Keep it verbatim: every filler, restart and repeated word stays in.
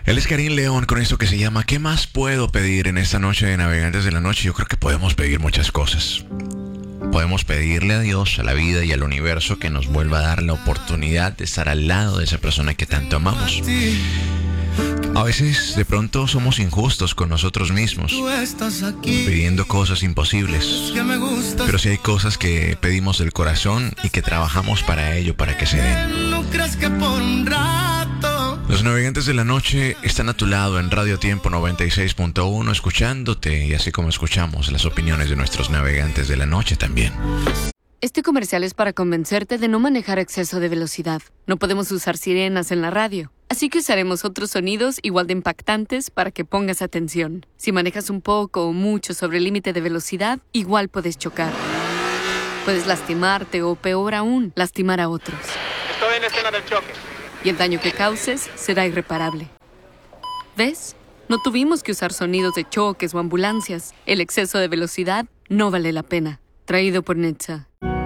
Él es Karim León con esto que se llama ¿Qué más puedo pedir en esta noche de Navegantes de la Noche? Yo creo que podemos pedir muchas cosas. Podemos pedirle a Dios, a la vida y al universo que nos vuelva a dar la oportunidad de estar al lado de esa persona que tanto amamos. A veces de pronto somos injustos con nosotros mismos, pidiendo cosas imposibles. Pero si hay cosas que pedimos del corazón y que trabajamos para ello, para que se den. Los Navegantes de la Noche están a tu lado en Radio Tiempo noventa y seis punto uno, escuchándote, y así como escuchamos las opiniones de nuestros navegantes de la noche también. Este comercial es para convencerte de no manejar a exceso de velocidad. No podemos usar sirenas en la radio, así que usaremos otros sonidos igual de impactantes para que pongas atención. Si manejas un poco o mucho sobre el límite de velocidad, igual puedes chocar. Puedes lastimarte o, peor aún, lastimar a otros. Estoy en la escena del choque. Y el daño que causes será irreparable. ¿Ves? No tuvimos que usar sonidos de choques o ambulancias. El exceso de velocidad no vale la pena. Traído por Netza.